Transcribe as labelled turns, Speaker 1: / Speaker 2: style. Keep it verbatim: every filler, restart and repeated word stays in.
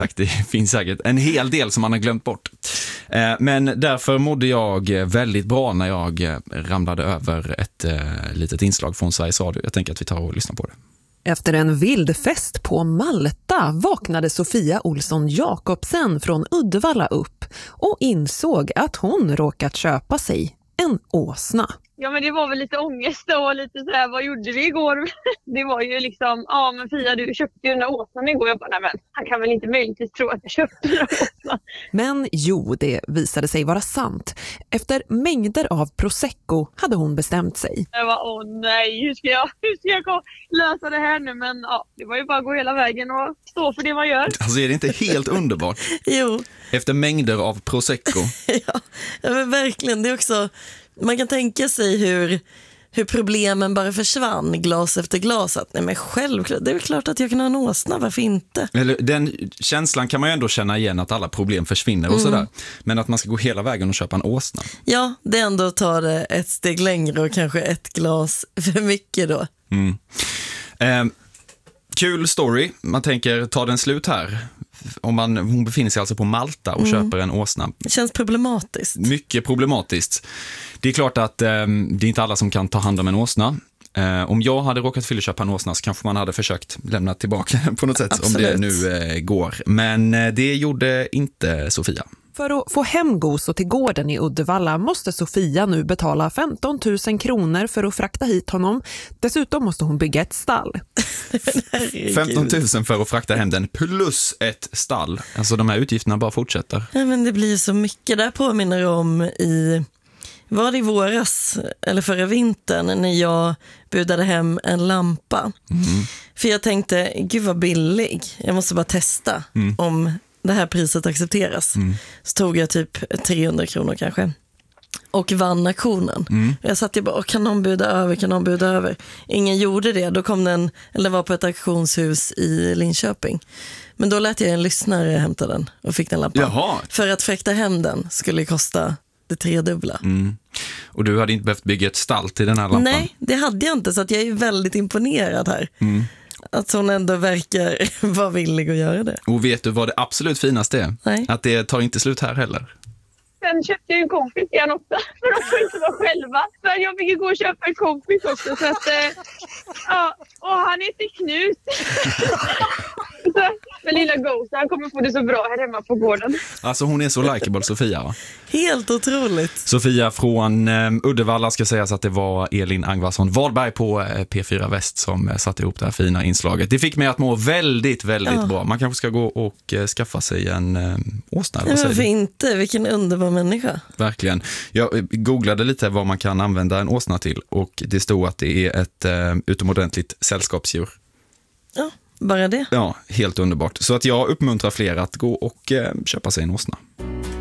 Speaker 1: Tack, det finns säkert en hel del som man har glömt bort. Men därför mådde jag väldigt bra när jag ramlade över ett litet inslag från Sveriges Radio. Jag tänker att vi tar och lyssnar på det.
Speaker 2: Efter en vild fest på Malta vaknade Sofia Olsson Jakobsen från Uddevalla upp och insåg att hon råkat köpa sig en åsna.
Speaker 3: Ja, men det var väl lite ångest och lite så här, vad gjorde vi igår? Det var ju liksom, ja men Fia, du köpte ju den där åsnan igår. Jag bara, nej men han kan väl inte möjligtvis tro att jag köpte den där åsnan.
Speaker 2: Men jo, det visade sig vara sant. Efter mängder av prosecco hade hon bestämt sig.
Speaker 3: Jag var, åh nej, hur ska jag, hur ska jag gå, lösa det här nu? Men ja, det var ju bara att gå hela vägen och stå för det man gör.
Speaker 1: Alltså är det inte helt underbart?
Speaker 4: Jo.
Speaker 1: Efter mängder av prosecco.
Speaker 4: ja, ja, men verkligen. Det är också... Man kan tänka sig hur, hur problemen bara försvann glas efter glas. Att, nej men självklart, det är väl klart att jag kan ha en åsna, varför inte?
Speaker 1: Eller, den känslan kan man ju ändå känna igen, att alla problem försvinner och mm. sådär. Men att man ska gå hela vägen och köpa en åsna.
Speaker 4: Ja, det är ändå att ta det ett steg längre och kanske ett glas för mycket då.
Speaker 1: Mm. Eh, kul story, man tänker, ta den slut här. Om man, hon befinner sig alltså på Malta och mm. köper en åsna.
Speaker 4: Det känns problematiskt.
Speaker 1: Mycket problematiskt. Det är klart att eh, det är inte alla som kan ta hand om en åsna. Eh, om jag hade råkat fylla köpa en åsna så kanske man hade försökt lämna tillbaka på något sätt. Absolut. Om det nu eh, går. Men eh, det gjorde inte Sofia.
Speaker 2: För att få hem Goso till gården i Uddevalla måste Sofia nu betala femton tusen kronor för att frakta hit honom. Dessutom måste hon bygga ett stall.
Speaker 1: femton tusen för att frakta hem den plus ett stall. Alltså de här utgifterna bara fortsätter.
Speaker 4: Ja, men det blir så mycket. Där påminner om i... Var det i våras eller förra vintern när jag budade hem en lampa. Mm. För jag tänkte, gud vad billig. Jag måste bara testa mm. om det här priset accepteras. Mm. Så tog jag typ trehundra kronor kanske. Och vann auktionen. Mm. Jag satt ju bara, kan någon buda över, kan någon buda över? Ingen gjorde det. Då kom den, eller var på ett auktionshus i Linköping. Men då lät jag en lyssnare hämta den och fick den lampan.
Speaker 1: Jaha.
Speaker 4: För att fräkta hem den skulle kosta det tredubbla.
Speaker 1: Mm. Och du hade inte behövt bygga ett stall till den här lampan?
Speaker 4: Nej, det hade jag inte, så att jag är väldigt imponerad här. Mm. Att hon ändå verkar vara villig att göra det.
Speaker 1: Och vet du vad det absolut finaste är?
Speaker 4: Nej.
Speaker 1: Att det tar inte slut här heller.
Speaker 3: Sen köpte jag en kompis igen också, för de får inte vara själva. Så jag fick ju gå och köpa en kompis också. Så att, eh, ja, och han heter Knut. Så, men lilla Ghost, han kommer få det så bra här hemma på gården.
Speaker 1: Alltså hon är så likeable, Sofia, va?
Speaker 4: Helt otroligt.
Speaker 1: Sofia från eh, Uddevalla, ska sägas att det var Elin Angvarsson Wahlberg på eh, P fyra Väst som eh, satte ihop det här fina inslaget. Det fick mig att må väldigt, väldigt ja. bra. Man kanske ska gå och eh, skaffa sig en eh, åsna.
Speaker 4: Ja, varför inte? Vilken underbar människa.
Speaker 1: Verkligen. Jag eh, googlade lite vad man kan använda en åsna till och det stod att det är ett eh, utomordentligt sällskapsdjur.
Speaker 4: Ja. Bara det?
Speaker 1: Ja, helt underbart. Så att jag uppmuntrar fler att gå och eh, köpa sig en åsna.